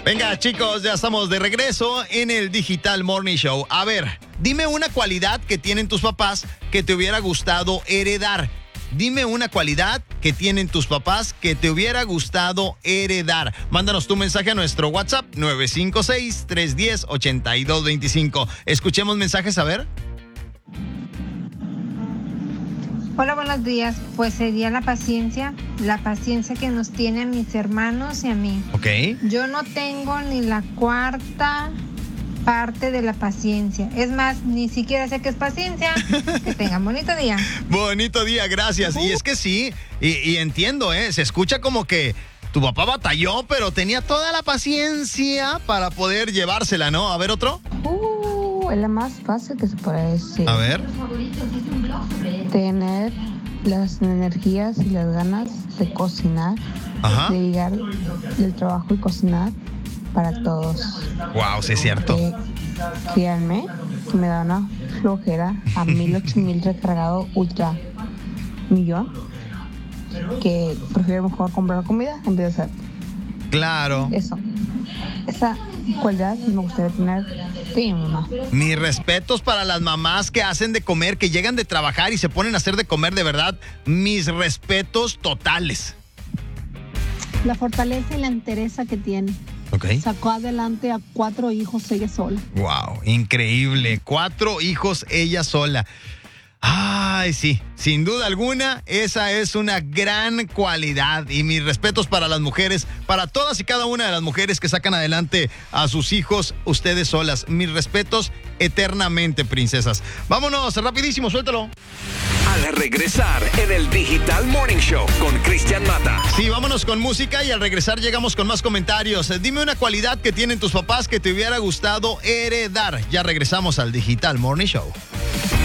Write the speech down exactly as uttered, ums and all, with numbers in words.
Venga, chicos, ya estamos de regreso en el Digital Morning Show. A ver, dime una cualidad que tienen tus papás que te hubiera gustado heredar. Dime una cualidad que tienen tus papás que te hubiera gustado heredar. Mándanos tu mensaje a nuestro WhatsApp nueve cinco seis, tres uno cero, ocho dos dos cinco. Escuchemos mensajes, a ver. Hola, buenos días. Pues sería la paciencia, la paciencia que nos tienen mis hermanos y a mí. Ok. Yo no tengo ni la cuarta parte de la paciencia. Es más, ni siquiera sé qué es paciencia. Que tengan bonito día. Bonito día, gracias. Y es que sí, y, y entiendo, ¿eh? Se escucha como que tu papá batalló, pero tenía toda la paciencia para poder llevársela, ¿no? A ver, otro. Uh, es la más fácil que se puede decir. A ver. Tener las energías y las ganas de cocinar, Ajá. de llegar del trabajo y cocinar para todos. Wow, sí es cierto. Eh, créanme que me da una flojera a mil, ocho mil recargado ultra millón, que prefiero mejor comprar comida en vez de hacer Claro. eso. Esa cualidad me gustaría tener de mi mamá. Mis respetos para las mamás que hacen de comer, que llegan de trabajar y se ponen a hacer de comer, de verdad. Mis respetos totales. La fortaleza y la entereza que tiene. Ok. Sacó adelante a cuatro hijos ella sola. Wow, increíble. Cuatro hijos ella sola. Ay, sí, sin duda alguna, esa es una gran cualidad. Y mis respetos para las mujeres, para todas y cada una de las mujeres que sacan adelante a sus hijos ustedes solas. Mis respetos eternamente, princesas. Vámonos, rapidísimo, suéltalo. Al regresar en el Digital Morning Show con Cristian Mata. Sí, vámonos con música y al regresar llegamos con más comentarios. Dime una cualidad que tienen tus papás que te hubiera gustado heredar. Ya regresamos al Digital Morning Show.